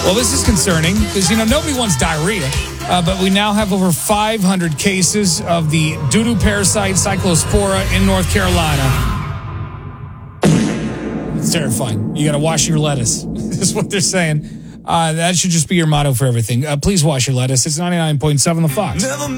Well, this is concerning because, nobody wants diarrhea. But we now have over 500 cases of the doo-doo parasite Cyclospora in North Carolina. It's terrifying. You got to wash your lettuce. That's what they're saying. That should just be your motto for everything. Please wash your lettuce. It's 99.7 The Fox.